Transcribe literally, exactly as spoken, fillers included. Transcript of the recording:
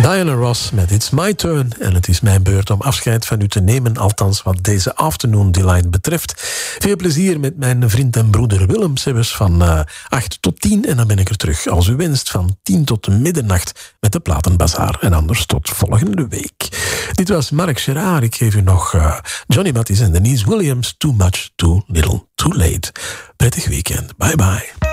Diana Ross met It's My Turn. En het is mijn beurt om afscheid van u te nemen, althans wat deze Afternoon Delight betreft. Veel plezier met mijn vriend en broeder Willem Sebbes van uh, acht tot tien. En dan ben ik er terug, als u wenst, van tien tot middernacht met de Platenbazaar. En anders tot volgende week. Dit was Marc Gerard. Ik geef u nog uh, Johnny Mathis en Denise Williams. Too Much, Too Little, Too Late. Prettig weekend. Bye bye.